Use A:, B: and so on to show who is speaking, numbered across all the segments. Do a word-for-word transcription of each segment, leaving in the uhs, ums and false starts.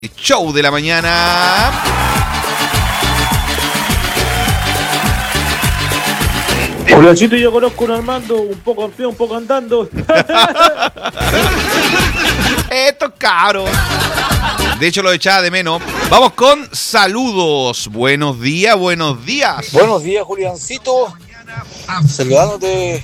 A: Show de la mañana.
B: Juliancito, yo conozco un Armando, un poco en pie, un poco andando.
A: Esto es caro. De hecho, lo echaba de menos. Vamos con saludos. Buenos días, buenos días.
C: Buenos días, Juliancito. Saludándote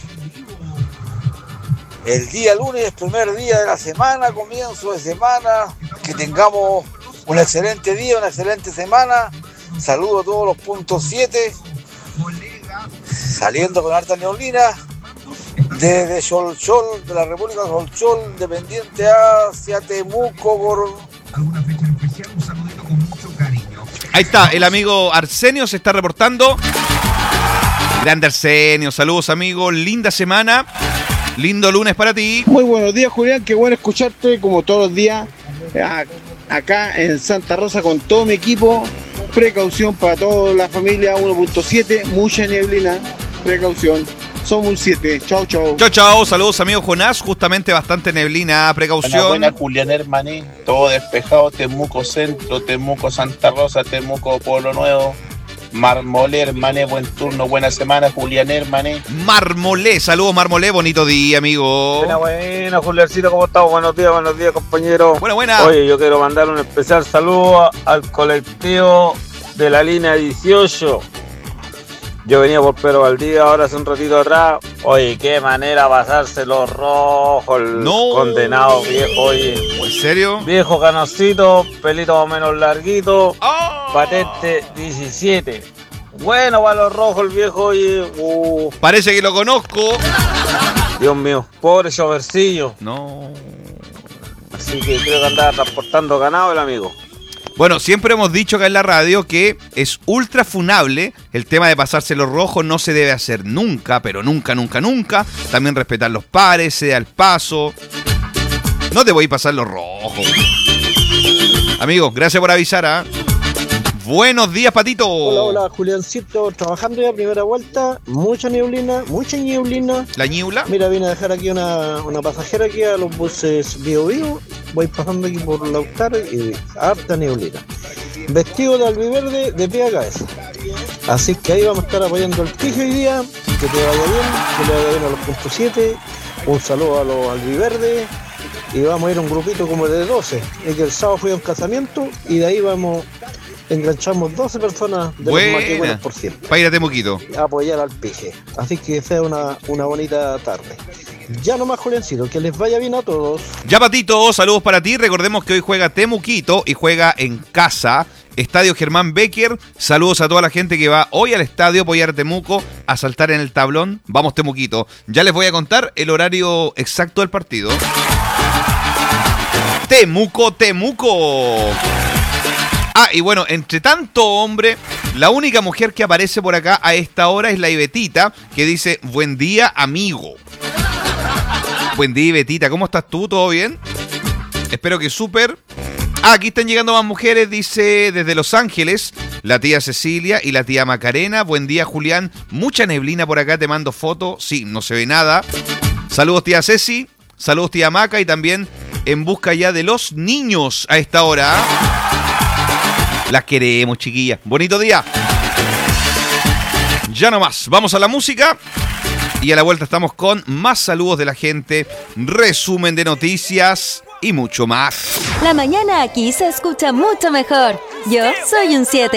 C: el día lunes, primer día de la semana, comienzo de semana. Que tengamos un excelente día, una excelente semana. Saludo a todos los puntos siete. Saliendo con harta neblina. Desde Cholchol, de la República de Cholchol, dependiente hacia Temuco por...
D: ¿Alguna fecha en especial? Un saludito con mucho cariño.
A: Ahí está, el amigo Arsenio se está reportando. Grande Arsenio, saludos amigo, linda semana, lindo lunes para ti.
E: Muy buenos días, Julián, qué bueno escucharte como todos los días acá en Santa Rosa con todo mi equipo. Precaución para toda la familia, uno punto siete, mucha neblina, precaución. Somos un siete. Chao, chao.
A: Chao, chao. Saludos, amigo Jonás. Justamente bastante neblina. Precaución.
F: Buena, buena, Julián Hermané. Todo despejado. Temuco Centro, Temuco Santa Rosa, Temuco Pueblo Nuevo. Marmolé, Hermané. Buen turno, buena semana, Julián Hermané.
A: Marmolé. Saludos, Marmolé. Bonito día, amigo.
B: Buena, buena, Juliancito. ¿Cómo estamos? Buenos días, buenos días, compañero.
A: Buena, buena.
B: Oye, yo quiero mandar un especial saludo al colectivo de la línea dieciocho. Yo venía por Pedro Valdivia ahora hace un ratito atrás. Oye, qué manera pasarse los rojos, el
A: no.
B: condenado viejo, oye.
A: ¿En serio?
B: Viejo canocito, pelito más o menos larguito,
A: oh.
B: patente diecisiete. Bueno, para los rojos el viejo, oye. Uh.
A: Parece que lo conozco.
B: Dios mío, pobre chovercillo.
A: No.
B: Así que creo que andaba transportando ganado el amigo.
A: Bueno, siempre hemos dicho acá en la radio que es ultra funable el tema de pasarse los rojos, no se debe hacer nunca, pero nunca, nunca, nunca. También respetar los pares, sea el paso. No te voy a pasar los rojos. Amigo, gracias por avisar, ¿ah? ¿eh? Buenos días, Patito.
G: Hola, hola, Juliancito, trabajando ya primera vuelta, mucha neblina, mucha neblina.
A: ¿La niebla?
G: Mira, vine a dejar aquí una, una pasajera aquí a los buses Bio Bio. Voy pasando aquí por Lautaro y harta neblina. Vestido de albiverde de pie a cabeza. Así que ahí vamos a estar apoyando el Pige hoy día. Que te vaya bien, que le vaya bien a los puntos siete. Un saludo a los albiverdes. Y vamos a ir a un grupito como de doce. Es que el sábado fui a un casamiento y de ahí vamos... Enganchamos doce personas de
A: Buena.
G: los más que buenos por ciento.
A: Para ir a Temuquito.
G: A apoyar al Pige. Así que sea una, una bonita tarde. Ya nomás, Juliancito, que les vaya bien a todos.
A: Ya, Patito, saludos para ti. Recordemos que hoy juega Temuquito y juega en casa. Estadio Germán Becker. Saludos a toda la gente que va hoy al estadio a apoyar a Temuco, a saltar en el tablón. Vamos, Temuquito. Ya les voy a contar el horario exacto del partido. Temuco, Temuco. Ah, y bueno, entre tanto hombre, la única mujer que aparece por acá a esta hora es la Ibetita, que dice, buen día, amigo. Buen día, Ibetita, ¿cómo estás tú? ¿Todo bien? Espero que súper. Ah, aquí están llegando más mujeres, dice desde Los Ángeles, la tía Cecilia y la tía Macarena. Buen día, Julián. Mucha neblina por acá, te mando foto. Sí, no se ve nada. Saludos, tía Ceci. Saludos, tía Maca. Y también en busca ya de los niños a esta hora. Las queremos, chiquillas. Bonito día. Ya nomás. Vamos a la música. Y a la vuelta estamos con más saludos de la gente, resumen de noticias y mucho más.
H: La mañana aquí se escucha mucho mejor. Yo soy un siete.